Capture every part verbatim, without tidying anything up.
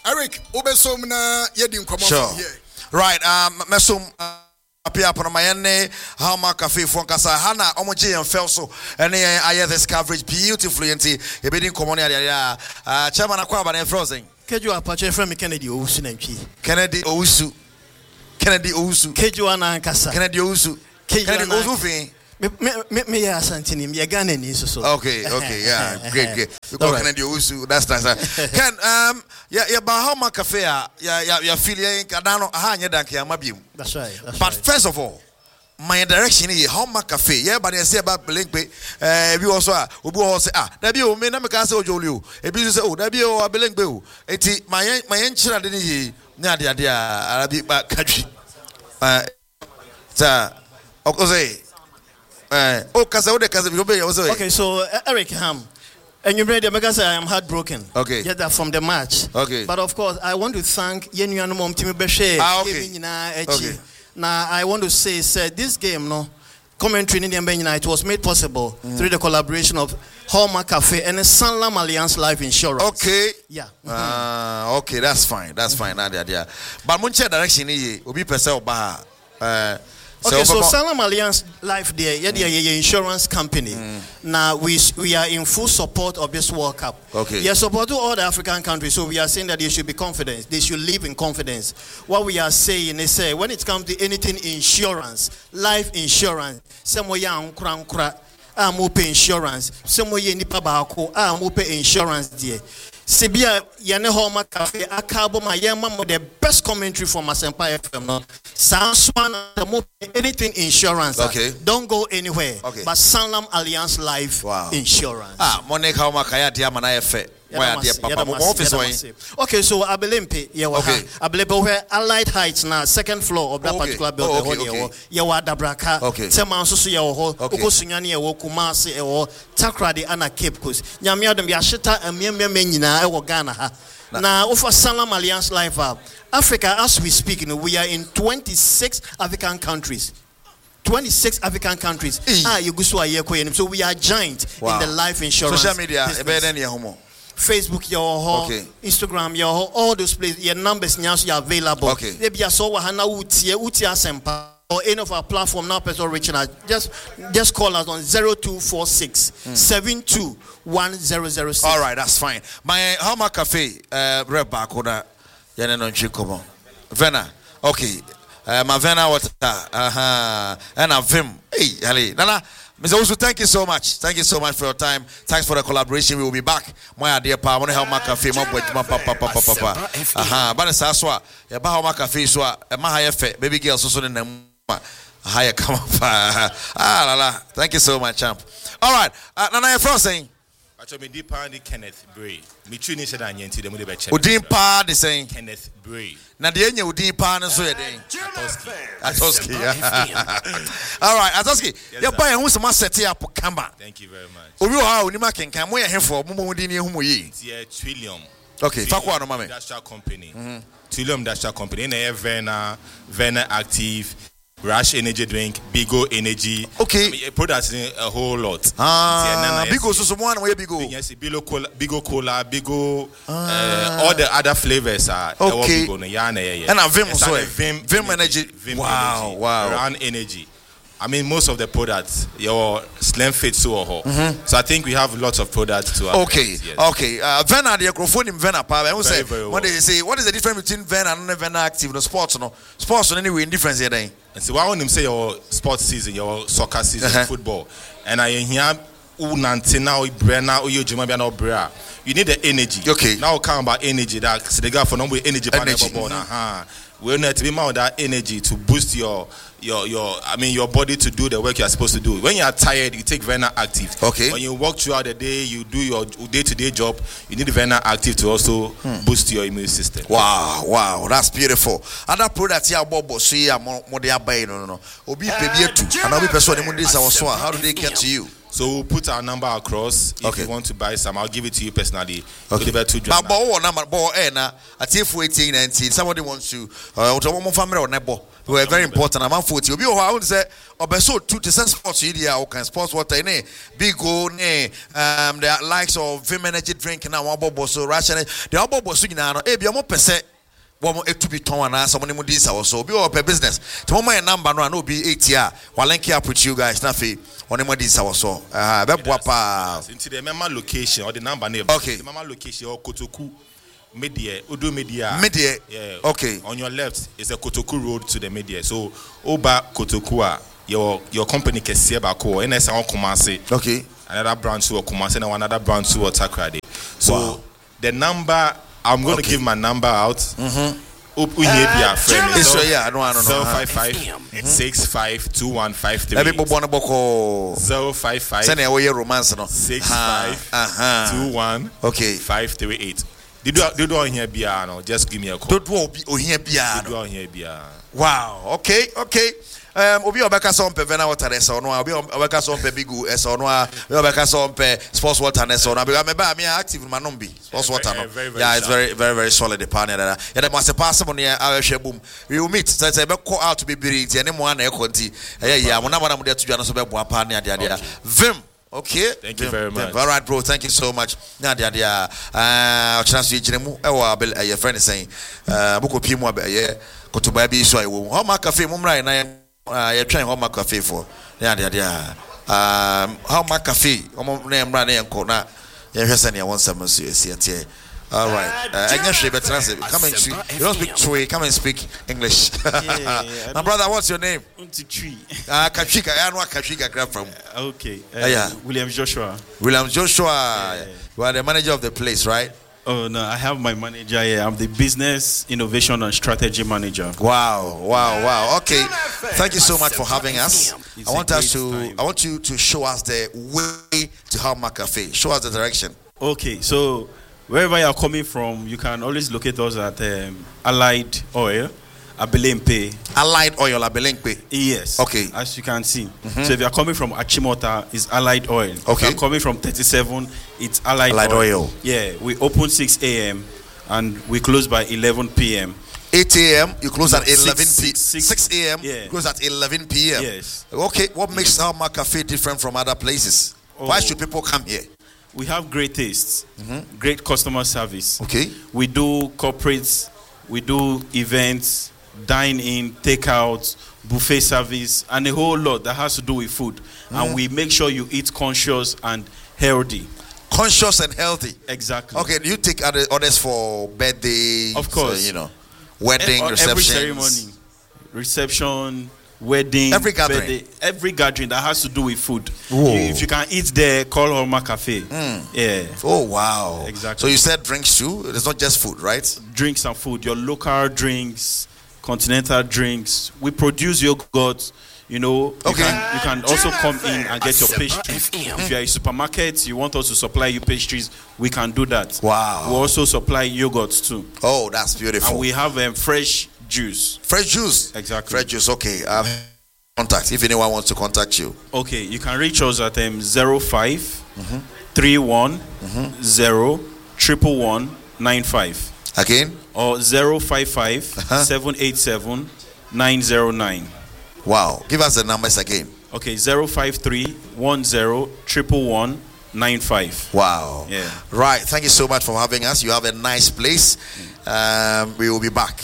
Eric, obesom na yedi nkomo from here. Right, um mesum appear upon my name, how my cafe for Casa Hana, Omoji and Felso, and I hear this coverage beautifully and tea. A bidding commonia, uh, Chairman Aquaba and Frozen. Keju Apache from Kennedy Ousu. Kennedy Ousu. Kennedy Ousu. Kejuana Casa. Kennedy Ousu. Kennedy Ousu. Me me me ya Santini, me Ghana ni so. Okay, okay, yeah, great, great. Because Kennedy Ousu, that's nice. Ken, um, yeah, yeah, Bahama Cafe, yeah, yeah, yeah, Philia, Cadano, Hanya Dankia, Mabium. That's right. But first of all, my direction is how my cafe. Yeah, but I say about Belengpe. Uh, we also are. We also say ah. That be o me na me can say ojolio. E bi say oh. That be o Belengpe o. Eti my my enchira de ni na dia dia Arabi ba country. Uh, sa okoze. Uh, oh, kasa o de kasa bi obe o. Okay, so uh, Eric Ham. And you ready? Because I am heartbroken. Okay. Get that from the match. Okay. But of course, I want to thank Yenu Mom Timi Beshe. Ah, okay. Okay. Now I want to say, sir, this game, no commentary in India, it was made possible mm. through the collaboration of Hallmark Cafe and the Sanlam Alliance Life Insurance. Okay. Yeah. Mm-hmm. Uh, okay, that's fine. That's fine. Nadia, yeah. But munche direction ni obi pese oba. Uh, Okay, so Sanlam Alliance Life there, yeah, they're mm. an insurance company. Mm. Now we we are in full support of this World Cup. Okay. We are supporting all the African countries, so we are saying that they should be confident. They should live in confidence. What we are saying is, say, when it comes to anything insurance, life insurance, somewhere young kran kra, I'm open insurance, somewhere you nipa baako, I'm open insurance there. Sibia Yane Hallmark Cafe Akabo my yama the best commentary from Asempa F M no. Sanswan anything insurance. Okay. Don't go anywhere. Okay. But Sanlam Alliance Life wow. Insurance. Ah, Monica Hallmark Kaya Diamana F. Okay, so Abelempe, yeah, okay. Abelepe where Allied Heights now, second floor of that okay. particular building. Oh, okay, okay. Yawa Dabraka, okay. Teman Susu Yaho, Okosunyani, Kumasi, or Takradi, Anna Cape Coast. Yamia dem Yashita and Mia Menina, or Ghana. Now, over Sanlam Alliance Life, Africa, as we speak, you know, we are in twenty-six African countries. twenty-six African countries. Ah, you go so we are giant wow. in the life insurance. Social media, Facebook, your okay. Instagram, your all those places, your numbers now are available. Okay. Maybe I saw Hana Utia Utia Sempa or any of our platform now, person reaching out. Just just call us on zero two four six seven two one zero zero six. All right, that's fine. My Hallmark Cafe, uh, Red Barcoda, Yanon Chikomo, Vena. Okay, uh, my Vena water, uh huh, and a Vim. Hey, Ali, Nana. Mister Ousu, thank you so much. Thank you so much for your time. Thanks for the collaboration. We will be back. My dear pa, I want to help my cafe. My boy, my papa, papa, papa. Aha, but it's aswa. Ya ba my cafe so. Ma higher fe. Baby girl so so in them. Higher come up. Ah la la. Thank you so much, champ. All right. Uh, Nana, your first saying. Actually, me deep pa the Kenneth Bray. Me tune in said I nyenti dem dey be check. Udin pa the saying. Kenneth Bray. Na de enye udin pa no so ye den. Atoski. All right, Atoski. Your boy who some set up Kamba. Thank you very much. Obi o ha oni ma kenkan mo ye hefo mo mo din ehu mo yi. Yeah, Trillium. Okay, fakwa no mame. Industrial company. Mhm. Trillium Industrial company. Na Verna, Verna Active, Rush Energy Drink, Bigo Energy. Okay. I mean, products in a whole lot. Ah, Bigo so so one where Bigo. Yes, Bigo Cola, Bigo Cola, Bigo, ah. uh, all the other flavors are. Okay. Bigo, yeah, yeah, yeah. And a Vim so Vim, Vim Energy. Vim wow, energy, wow. Run Energy. I mean, most of the products, your Slim Fit so mm-hmm. So I think we have lots of products to. Okay, yes. Okay. Uh, Vena, the microphone in Vena, I will say. Very well. When they say, what is the difference between Vena and Vena Active? No sports, no sports, no anyway, difference here. Then. And so why want them say your sports season, your soccer season, uh-huh. football, and I hear unante now Brenna or you Jimmy no bra. You need the energy. Okay. Now come about energy that the guy for number energy. Energy. Uh-huh. We need to be more that energy to boost your your your I mean your body to do the work you are supposed to do. When you are tired, you take Verna Active. Okay. When you walk throughout the day, you do your day-to-day job. You need Verna Active to also hmm. boost your immune system. Wow, wow, that's beautiful. Other products here, Bobo, so yeah, more they are buying. No, no, no. Obi pebi etu. And obi person emu this our so. How do they get to you? So we'll put our number across. If okay. you want to buy some, I'll give it to you personally. Okay. But but number, but eh na. At if we eighteen nineteen, somebody wants to. Uh, to one family or nebo. were very important. I'm forty. Obi o ha won say obeso two to sports media or can sports water ne big go ne um the likes of Vim energy drink na one bobo so ration the bobo so nyina no e bia mo pese wo mo etubi ton ana so mo ne mo dis so obi o pe business to mo my number no na obi eight year wa link up with you guys na fe one mo dis so ah be boa pa into the member location or the number name. Okay. The member location or Kotoku Media, Udu Media. Media. Yeah. Okay. On your left is a Kotoku road to the Media. So Oba Kotokua, your your company can see about ko. N S A Kumasi. Okay. Another branch to Kumasi and another branch to Takrade. So wow. the number I'm going to okay. give my number out. Mhm. Up Unyebia friend. So yeah, I don't know. zero five five six five two one five three. Let me put one boko. zero five five Send a way romance no. six five two one okay. five three eight. Did you did you here bia no? Just give me a call. Don't wo o here bia no. Did you here bia? Wow. Okay. Okay. Um, obi obeka so mpe vena water eso no obi obeka so mpe bigu eso no obi obeka so mpe sports water eso no because me ba me active ma no be sports water no yeah it's very very very solid the partner that yeah the must pass on here ahwe boom we will meet say say be call out to be biri nti ene mo na e konti eh yeah mo na mo na mo de to dwa no so be boa pa ne ade ade Vim. Okay. Thank you very much. All right, bro. Thank you so much. Now, the idea, uh, chance to jiremu. Eh, wa abel, your friend is saying, uh, buko pimu abe, yeah, go to buy so I will. How much cafe, mumra, and I, uh, you're trying how much cafe for. Yeah, the idea. Um, how much cafe? Omo name running and corner. Yeah, here's any one summer see. All right. Uh, English, but translate. Come and speak. You don't speak Twi. Come and speak English. Yeah, yeah, my brother, what's your name? Tree. Ah, Kachika. I know Kachika grab from. Okay. Uh, uh, yeah. William Joshua. William Joshua. Yeah. You are the manager of the place, right? Oh no, I have my manager here. I'm the business innovation and strategy manager. Wow, wow, wow. Okay. Thank you so much for having us. It's I want us to time. I want you to show us the way to Halma Cafe. Show us the direction. Okay, so wherever you are coming from, you can always locate us at um, Allied Oil, Abelempe. Allied Oil, Abelempe. Yes. Okay. As you can see. Mm-hmm. So if you are coming from Achimota, it's Allied Oil. Okay. If you are coming from thirty-seven, it's Allied, Allied oil. oil. Yeah. We open six a.m. and we close by eleven p.m. eight a.m. you close No, at eleven six, p.m. six, six a.m. yeah. close at eleven p.m. Yes. Okay. What makes Halma Cafe different from other places? Oh. Why should people come here? We have great tastes, Mm-hmm. great customer service. Okay. We do corporates, we do events, dine in, take out, buffet service, and a whole lot that has to do with food. Mm. And we make sure you eat conscious and healthy. Conscious and healthy. Exactly. Okay. Do you take other orders for birthdays? Of course. Uh, you know, wedding, Every receptions. ceremony, reception, wedding, Every gathering. birthday, every gathering that has to do with food. Whoa. You- if you can eat there, call Halma Cafe. Mm. Yeah. Oh wow! Exactly. So you said drinks too? It's not just food, right? Drinks and food, your local drinks, continental drinks. We produce yogurt. You know, you, Okay. can, you can also come in and get your pastries. If you are a supermarket, you want us to supply you pastries, we can do that. Wow. We also supply yogurts too. Oh, that's beautiful. And we have um, fresh juice. Fresh juice. Exactly. Fresh juice. Okay. Um, contact if anyone wants to contact you. Okay, you can reach us at um, zero five three one zero triple one nine five Again. or zero five five Uh-huh. seven eight seven nine zero nine. Wow. Give us the numbers again. Okay, zero five three one zero triple one nine five. Wow. Yeah. Right. Thank you so much for having us. You have a nice place. Um, we will be back.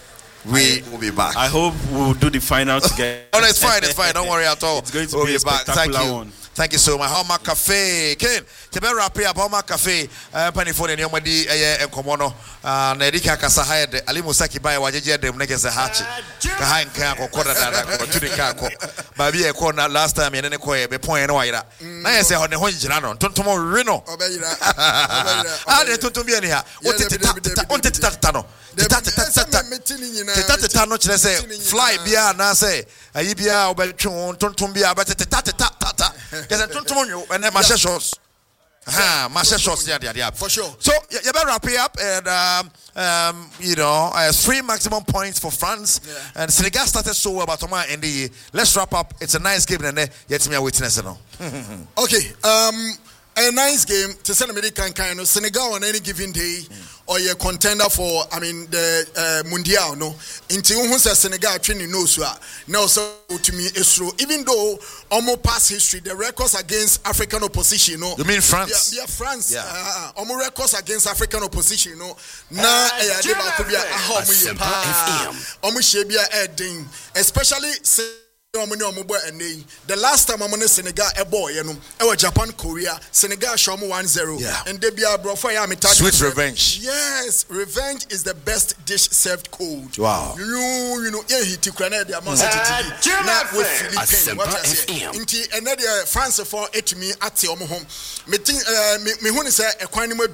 We will be back. I hope we'll do the final together. Oh, no, it's fine. It's fine. Don't worry at all. It's going to we'll be a back. Thank spectacular you. one. Thank you so much. Halma Cafe. Ken, tebe wrap up Halma Cafe. Uh, Penny phone ni omadi eye enkomo no. Uh, na edika kasa ha de Ali Musa Kibai wajeje dem ne kese hachi. Ka ha nka akokora dada ko tuni ka ko. Ba bi e ko na last time ye ne ko ye be point no wayira. Na ye se ho ne ho njira no. Tontomo we no. Obeyira. Ah de tontom bi ani ha. O tete tata on tete tata no. Tata tata tata. Tata tata no kire se fly bia na se ayi bia obetwe tontom bia ba tete tata tata. Because tontom you and my shorts. Ha, my shorts there there. For sure. So you you better wrap it up and um, um you know uh, three maximum points for France Yeah. and Senegal started so well but tomorrow in the let's wrap up. It's a nice game and yet me a witness no. Okay. Um, a nice game to send American kind of Senegal on any given day or a contender for I mean the uh, Mundial no into who says Senegal training no so now so to me is true even though almost past history the records against African opposition no you mean France yeah, yeah France yeah uh, almost records against African opposition no na eh ade ba ko bia aha omo ye pa omo hye bia edin especially the last time I'm on Senegal a boy, you know, our Japan, Korea, Senegal show me one zero. Yeah. And they be a bro for me. Sweet revenge. Yes, revenge is the best dish served cold. Wow. You know, you know, yeah, he took Canada, Monster Now with Philippines. What I say? Inti, and then France for it me at your home. Me think, uh, me, me, who is a quite